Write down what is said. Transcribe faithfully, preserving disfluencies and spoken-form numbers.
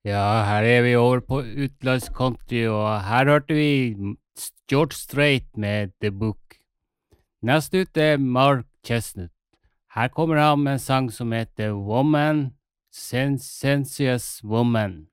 Ja, her er vi over på utlandscountry, og her hørte vi M- George Strait med The Book. Neste ut er Mark Chestnut. Her kommer han med en sang som heter Woman, Sen Sensuous Woman.